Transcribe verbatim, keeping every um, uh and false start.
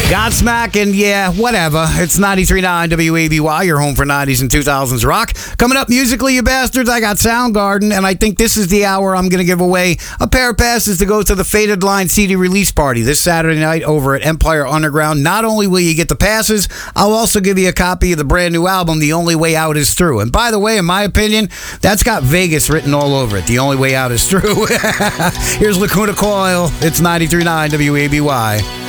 Godsmack, and yeah, whatever. It's ninety-three point nine W A B Y, your home for nineties and two thousands rock. Coming up musically, you bastards, I got Soundgarden, and I think this is the hour I'm going to give away a pair of passes to go to the Faded Line C D release party this Saturday night over at Empire Underground. Not only will you get the passes, I'll also give you a copy of the brand new album, The Only Way Out Is Through. And by the way, in my opinion, that's got Vegas written all over it. The Only Way Out Is Through. Here's Lacuna Coil. It's ninety-three point nine W A B Y.